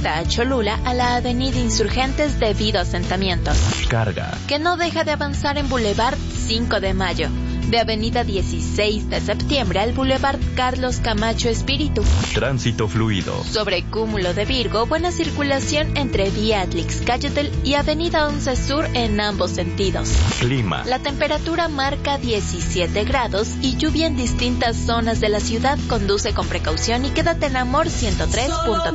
conecta a Cholula a la avenida Insurgentes debido a asentamientos. Carga. Que no deja de avanzar en Boulevard 5 de Mayo. De avenida 16 de septiembre al Boulevard Carlos Camacho Espíritu. Tránsito fluido. Sobre Cúmulo de Virgo, buena circulación entre Vía Atlix-Cayetel y avenida 11 Sur en ambos sentidos. Clima. La temperatura marca 17 grados y lluvia en distintas zonas de la ciudad. Conduce con precaución y quédate en Amor 103.3.